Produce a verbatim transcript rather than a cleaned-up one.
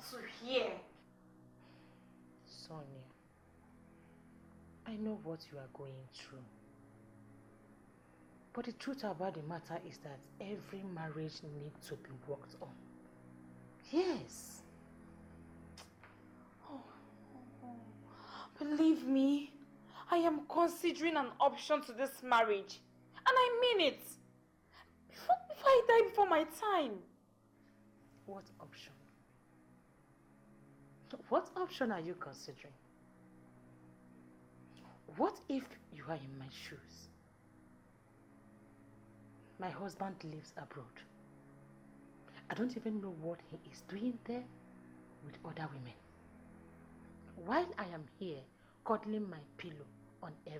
to hear. Sonia, I know what you are going through. But the truth about the matter is that every marriage needs to be worked on. Yes. Oh, oh, believe me, I am considering an option to this marriage. And I mean it. Before, before I die before my time. What option? What option are you considering? What if you are in my shoes? My husband lives abroad. I don't even know what he is doing there with other women. While I am here cuddling my pillow on every